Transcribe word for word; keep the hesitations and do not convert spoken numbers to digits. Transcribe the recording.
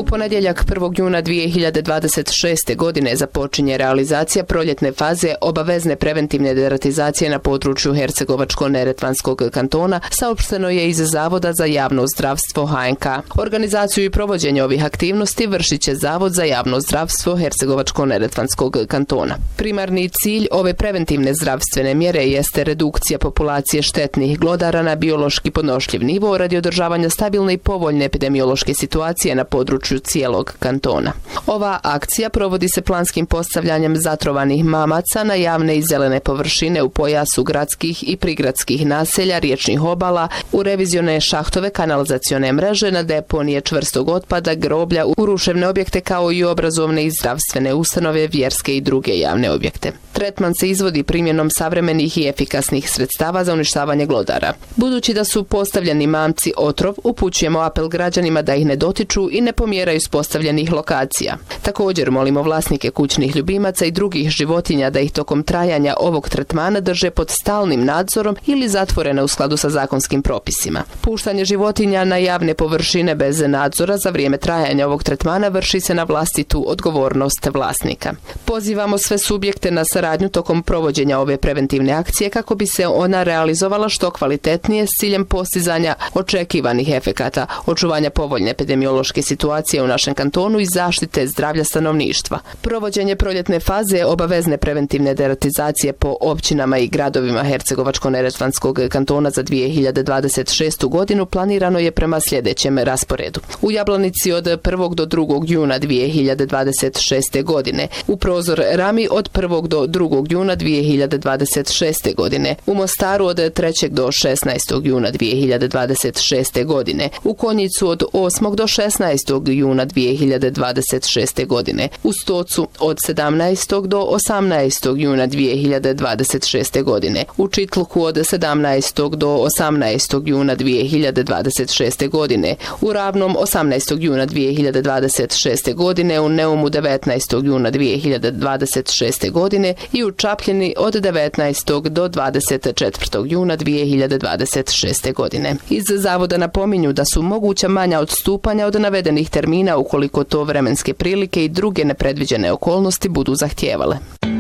ponedjeljak prvog juna dvije hiljade dvadeset šeste. godine započinje realizacija proljetne faze obavezne preventivne deratizacije na području Hercegovačko-neretvanskog kantona, saopšteno je iz Zavoda za javno zdravstvo H N K. Organizaciju i provođenje ovih aktivnosti vršit će Zavod za javno zdravstvo Hercegovačko-neretvanskog kantona. Primarni cilj ove preventivne zdravstvene mjere jeste redukcija populacije štetnih glodara na biološki podnošljiv nivo radi održavanja stabilne i povoljne epidemiološke situacije na području cijelog kantona. Ova akcija provodi se planskim postavljanjem zatrovanih mamaca na javne i zelene površine u pojasu gradskih i prigradskih naselja, riječnih obala, u revizione šahtove kanalizacione mreže, na deponije čvrstog otpada, groblja, u ruševne objekte kao i obrazovne i zdravstvene ustanove, vjerske i druge javne objekte. Tretman se izvodi primjenom savremenih i efikasnih sredstava za uništavanje glodara. Budući da su postavljeni mamci otrov, upućujemo apel građanima da ih ne dotiču i ne pomjeraju s postavljenih lokacija. Također molimo vlasnike kućnih ljubimaca i drugih životinja da ih tokom trajanja ovog tretmana drže pod stalnim nadzorom ili zatvorene u skladu sa zakonskim propisima. Puštanje životinja na javne površine bez nadzora za vrijeme trajanja ovog tretmana vrši se na vlastitu odgovornost vlasnika. Pozivamo sve subjekte na saradnju tokom provođenja ove preventivne akcije kako bi se ona realizovala što kvalitetnije s ciljem postizanja očekivanih efekata, očuvanja povoljne epidemiološke situacije u našem kantonu i zaštite zdravlja stanovništva. Provođenje proljetne faze obavezne preventivne deratizacije po općinama i gradovima Hercegovačko-neretvanskog kantona za dvije hiljade dvadeset šestu. godinu planirano je prema sljedećem rasporedu. U Jablanici od prvog do drugog juna dvije hiljade dvadeset šeste. godine, u Prozor Rami od prvog do drugog juna dvije hiljade dvadeset šeste. godine, u Mostaru od trećeg do šesnaestog juna dvije hiljade dvadeset šeste. godine, u Konjicu od osmog do šesnaestog juna dvije hiljade dvadeset šeste. godine, u Stocu od sedamnaestog do osamnaestog juna dvije hiljade dvadeset šeste. godine, u Čitluku od sedamnaestog do osamnaestog juna dvije hiljade dvadeset šeste. godine, u Ravnom osamnaestog juna dvije hiljade dvadeset šeste. godine, u Neumu devetnaestog juna dvije hiljade dvadeset šeste. godine i u Čapljini od devetnaestog do dvadeset četvrtog juna dvije hiljade dvadeset šeste. godine. Iz Zavoda napominju da su moguća manja odstupanja od navedenih termina ukoliko to vremenske prilike i druge nepredviđene okolnosti budu zahtijevale.